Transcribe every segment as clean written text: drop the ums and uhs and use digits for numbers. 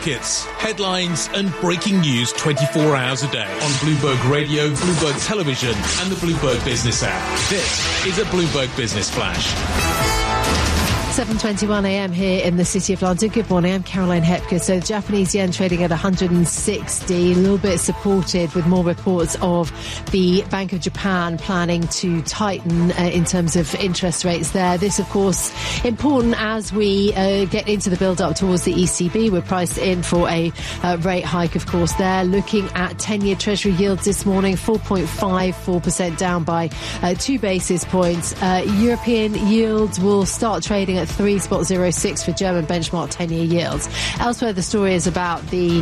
markets, headlines and breaking news 24 hours a day on Bloomberg Radio, Bloomberg Television and the Bloomberg Business app. This is a Bloomberg Business Flash. 7:21 a.m. here in the City of London. Good morning, I'm Caroline Hepker. So the Japanese yen trading at 160, a little bit supported with more reports of the Bank of Japan planning to tighten in terms of interest rates there. This, of course, important as we get into the build-up towards the ECB. We're priced in for a rate hike, of course, there. Looking at 10-year Treasury yields this morning, 4.54%, down by 2 basis points. European yields will start trading at 3.06 for German benchmark 10-year yields. Elsewhere, the story is about the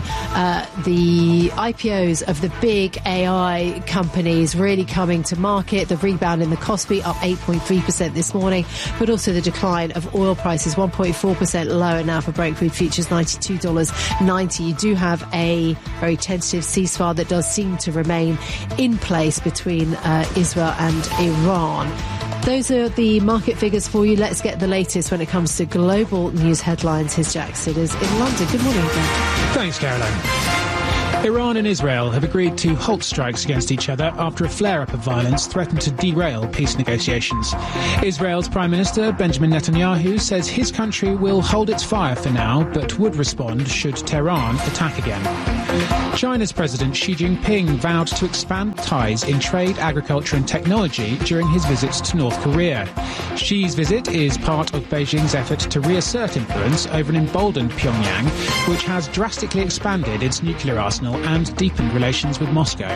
IPOs of the big AI companies really coming to market. The rebound in the Kospi up 8.3% this morning, but also the decline of oil prices 1.4% lower now for Brent crude futures, $92.90. You do have a very tentative ceasefire that does seem to remain in place between Israel and Iran. Those are the market figures for you. Let's get the latest when it comes to global news headlines. Here's Jack Sidders in London. Good morning again. Thanks, Caroline. Iran and Israel have agreed to halt strikes against each other after a flare-up of violence threatened to derail peace negotiations. Israel's Prime Minister Benjamin Netanyahu says his country will hold its fire for now, but would respond should Tehran attack again. China's President Xi Jinping vowed to expand ties in trade, agriculture and technology during his visit to North Korea. Xi's visit is part of Beijing's effort to reassert influence over an emboldened Pyongyang, which has drastically expanded its nuclear arsenal and deepened relations with Moscow.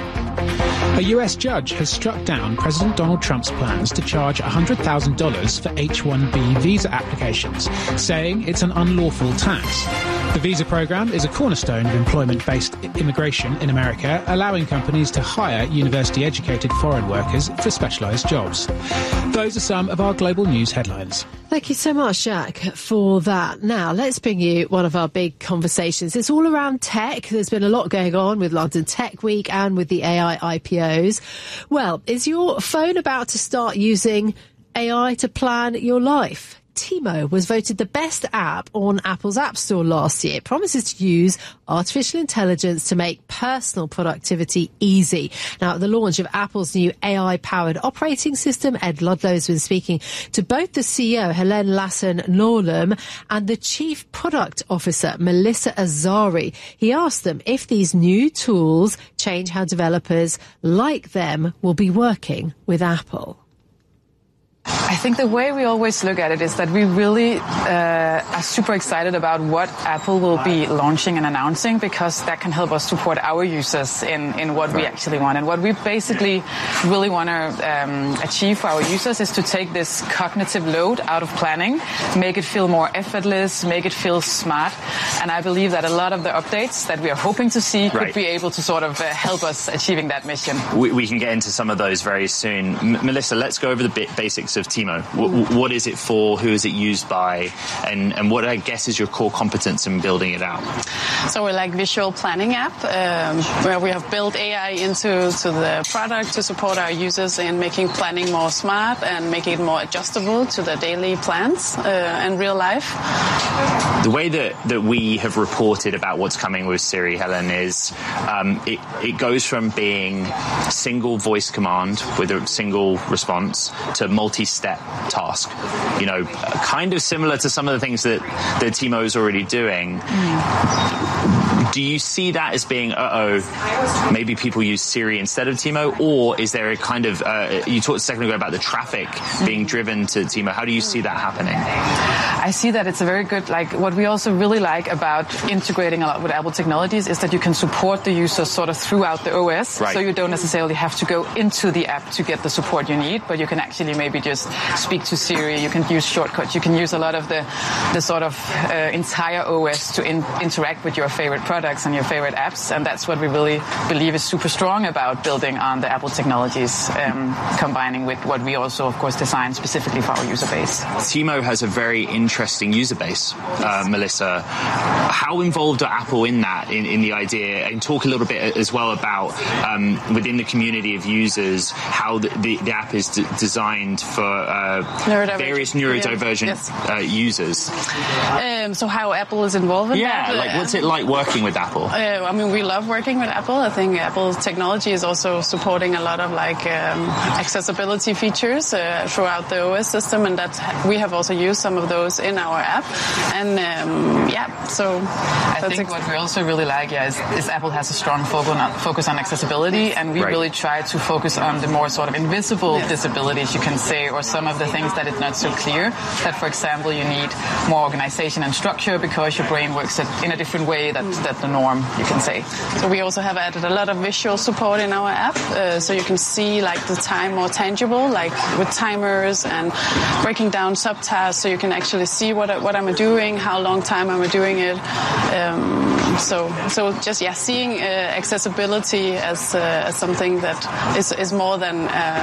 A US judge has struck down President Donald Trump's plans to charge $100,000 for H-1B visa applications, saying it's an unlawful tax. The visa program is a cornerstone of employment-based immigration in America, allowing companies to hire university-educated foreign workers for specialised jobs. Those are some of our global news headlines. Thank you so much, Jack, for that. Now, let's bring you one of our big conversations. It's all around tech. There's been a lot going on with London Tech Week and with the AI IPOs. Well, is your phone about to start using AI to plan your life? Timo was voted the best app on Apple's App Store last year. It promises to use artificial intelligence to make personal productivity easy. Now, at the launch of Apple's new AI-powered operating system, Ed Ludlow has been speaking to both the CEO, Helene Lasson-Norlum, and the Chief Product Officer, Melissa Azari. He asked them if these new tools change how developers like them will be working with Apple. I think the way we always look at it is that we really are super excited about what Apple will be launching and announcing, because that can help us support our users in what we actually want. And what we basically really want to achieve for our users is to take this cognitive load out of planning, make it feel more effortless, make it feel smart. And I believe that a lot of the updates that we are hoping to see could be able to sort of help us achieving that mission. We can get into some of those very soon. Melissa, let's go over the basics of Timo. What is it for? Who is it used by? And what I guess is your core competence in building it out? So we're like visual planning app where we have built AI into the product to support our users in making planning more smart and making it more adjustable to the daily plans and real life. The way that we have reported about what's coming with Siri, Helen, is it goes from being single voice command with a single response to multi-step task. You know, kind of similar to some of the things that Timo is already doing. Do you see that as being, maybe people use Siri instead of Timo? Or is there a kind of, you talked a second ago about the traffic being driven to Timo. How do you see that happening? I see that it's a very good, like, what we also really like about integrating a lot with Apple technologies is that you can support the user sort of throughout the OS. Right. So you don't necessarily have to go into the app to get the support you need, but you can actually maybe just speak to Siri. You can use shortcuts. You can use a lot of the sort of entire OS to interact with your favorite products and your favorite apps. And that's what we really believe is super strong about building on the Apple technologies, combining with what we also, of course, design specifically for our user base. Timo has a very interesting interesting user base, Melissa. How involved are Apple in that, in the idea? And talk a little bit as well about within the community of users, how the app is designed for various neurodivergent users. So how Apple is involved in that? Yeah, like what's it like working with Apple? I mean, we love working with Apple. I think Apple's technology is also supporting a lot of accessibility features throughout the OS system, and that we have also used some of those in our app. And so I think what we also really like is Apple has a strong focus on accessibility, and we really try to focus on the more sort of invisible disabilities, you can say, or some of the things that it's not so clear. That, for example, you need more organization and structure because your brain works in a different way than the norm, you can say. So we also have added a lot of visual support in our app, so you can see the time more tangible, with timers and breaking down subtasks, so you can actually see what I'm doing, how long time I'm doing it. So just seeing accessibility as something that is more than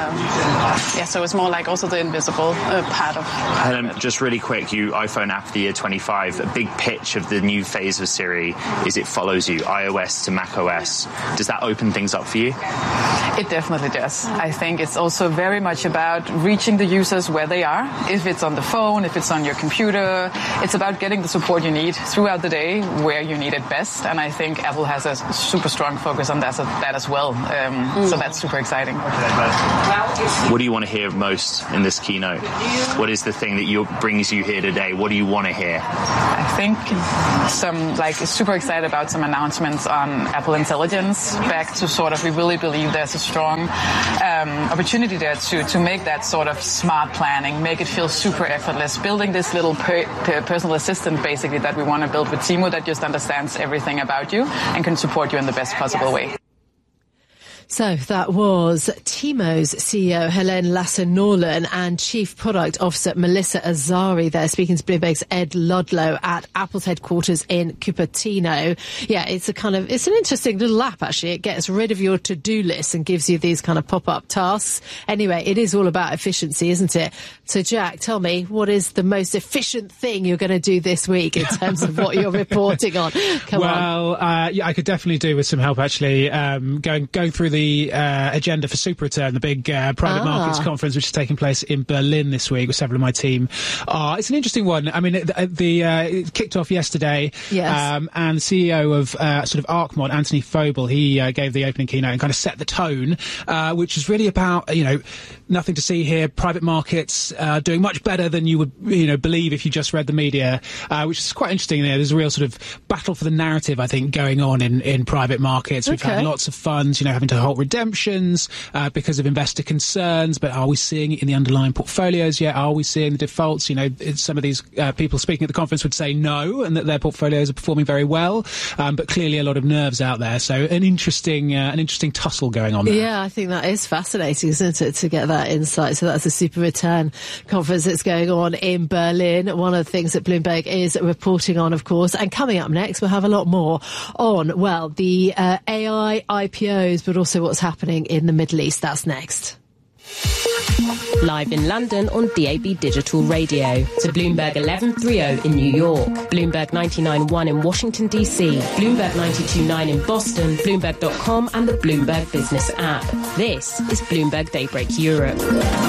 so it's more like also the invisible part of. Helen, just really quick, you iPhone App of the Year 25. A big pitch of the new phase of Siri is it follows you, iOS to macOS. Does that open things up for you? It definitely does. I think it's also very much about reaching the users where they are. If it's on the phone, if it's on your computer, it's about getting the support you need throughout the day where you need it best. And I think Apple has a super strong focus on that as well. So that's super exciting. What do you want to hear most in this keynote? What is the thing that brings you here today? What do you want to hear? I think super excited about some announcements on Apple Intelligence. Back to we really believe there's a strong opportunity there to make that sort of smart planning, make it feel super effortless, building this little personal assistant basically that we want to build with Timo that just understands everything about you and can support you in the best possible way. So that was Timo's CEO, Helene Lasser-Norland, and Chief Product Officer Melissa Azari there, speaking to Bloomberg's Ed Ludlow at Apple's headquarters in Cupertino. Yeah, it's an interesting little app, actually. It gets rid of your to-do list and gives you these kind of pop-up tasks. Anyway, it is all about efficiency, isn't it? So, Jack, tell me, what is the most efficient thing you're going to do this week in terms of what you're reporting on? Come on. I could definitely do with some help, actually, going through the agenda for Super Return, the big private markets conference, which is taking place in Berlin this week with several of my team. It's an interesting one. I mean, it kicked off yesterday, and the CEO of Arcmod, Anthony Phobel, he gave the opening keynote and kind of set the tone, which is really about, nothing to see here, private markets doing much better than you would, believe if you just read the media, which is quite interesting. There's a real sort of battle for the narrative, I think, going on in private markets. We've had lots of funds, having to halt redemptions because of investor concerns, but are we seeing it in the underlying portfolios yet? Are we seeing the defaults? Some of these people speaking at the conference would say no, and that their portfolios are performing very well, but clearly a lot of nerves out there. So an interesting tussle going on there. Yeah, I think that is fascinating, isn't it, to get that insight. So that's the Super Return conference that's going on in Berlin. One of the things that Bloomberg is reporting on, of course. And coming up next, we'll have a lot more on, the AI IPOs, but also what's happening in the Middle East. That's next. Live in London on DAB Digital Radio. To Bloomberg 1130 in New York, Bloomberg 99.1 in Washington, D.C., Bloomberg 92.9 in Boston, Bloomberg.com and the Bloomberg Business app. This is Bloomberg Daybreak Europe.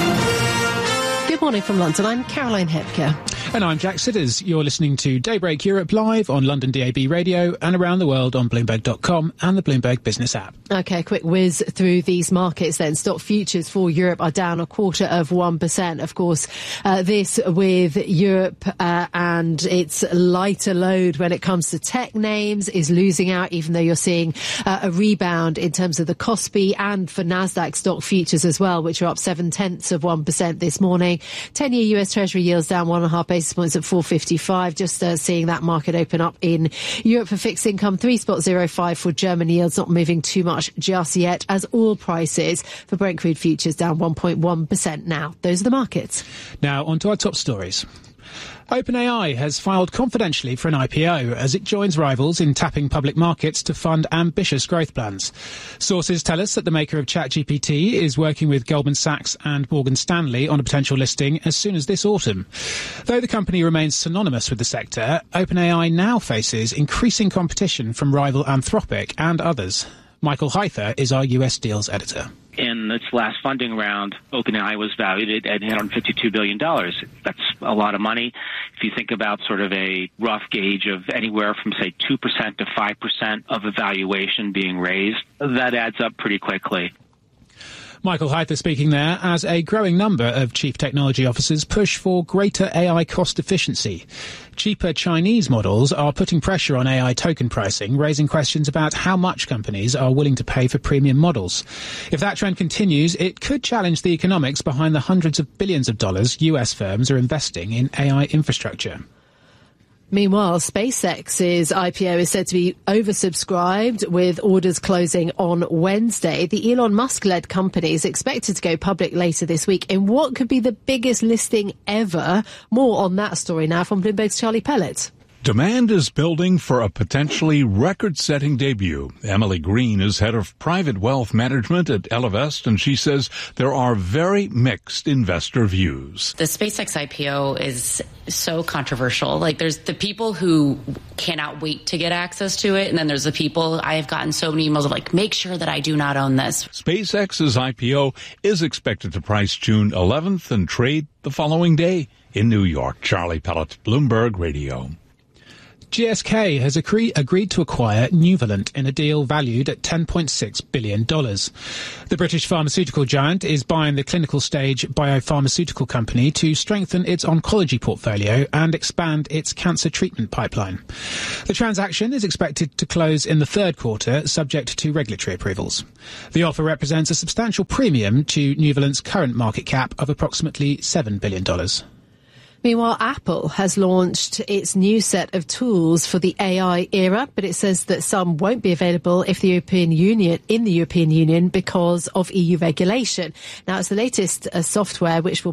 Good morning from London. I'm Caroline Hepker. And I'm Jack Sidders. You're listening to Daybreak Europe live on London DAB Radio and around the world on Bloomberg.com and the Bloomberg Business app. OK, quick whiz through these markets then. Stock futures for Europe are down 0.25%. Of course, this with Europe and its lighter load when it comes to tech names is losing out, even though you're seeing a rebound in terms of the KOSPI and for Nasdaq stock futures as well, which are up 0.7% this morning. 10-year US Treasury yields down 1.5 basis points at 4.55. Just seeing that market open up in Europe for fixed income. 3.05 for German yields, not moving too much just yet, as oil prices for Brent crude futures down 1.1% now. Those are the markets. Now on to our top stories. OpenAI has filed confidentially for an IPO as it joins rivals in tapping public markets to fund ambitious growth plans. Sources tell us that the maker of ChatGPT is working with Goldman Sachs and Morgan Stanley on a potential listing as soon as this autumn. Though the company remains synonymous with the sector, OpenAI now faces increasing competition from rival Anthropic and others. Michael Hyther is our US Deals editor. In its last funding round, OpenAI was valued at $852 billion. That's a lot of money. If you think about sort of a rough gauge of anywhere from, say, 2% to 5% of a valuation being raised, that adds up pretty quickly. Michael Hyther speaking there as a growing number of chief technology officers push for greater AI cost efficiency. Cheaper Chinese models are putting pressure on AI token pricing, raising questions about how much companies are willing to pay for premium models. If that trend continues, it could challenge the economics behind the hundreds of billions of dollars US firms are investing in AI infrastructure. Meanwhile, SpaceX's IPO is said to be oversubscribed, with orders closing on Wednesday. The Elon Musk-led company is expected to go public later this week in what could be the biggest listing ever. More on that story now from Bloomberg's Charlie Pellet. Demand is building for a potentially record-setting debut. Emily Green is head of private wealth management at Ellevest, and she says there are very mixed investor views. The SpaceX IPO is so controversial. Like, there's the people who cannot wait to get access to it, and then there's the people, I have gotten so many emails of like, make sure that I do not own this. SpaceX's IPO is expected to price June 11th and trade the following day in New York. Charlie Pellet, Bloomberg Radio. GSK has agreed to acquire Nuvalent in a deal valued at $10.6 billion. The British pharmaceutical giant is buying the clinical stage biopharmaceutical company to strengthen its oncology portfolio and expand its cancer treatment pipeline. The transaction is expected to close in the third quarter, subject to regulatory approvals. The offer represents a substantial premium to Nuvalent's current market cap of approximately $7 billion. Meanwhile, Apple has launched its new set of tools for the AI era, but it says that some won't be available in the European Union because of EU regulation. Now, it's the latest software which will